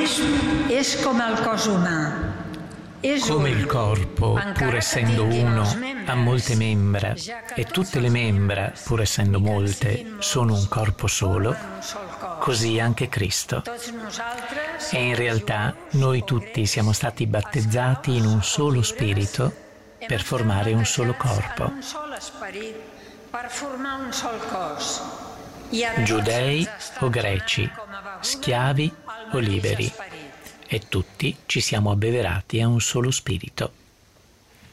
és com el cos humà. Come il corpo, pur essendo uno, ha molte membra e tutte le membra, pur essendo molte, sono un corpo solo, così anche Cristo. E in realtà noi tutti siamo stati battezzati in un solo spirito per formare un solo corpo. Giudei o greci, schiavi o liberi, e tutti ci siamo abbeverati a un solo spirito.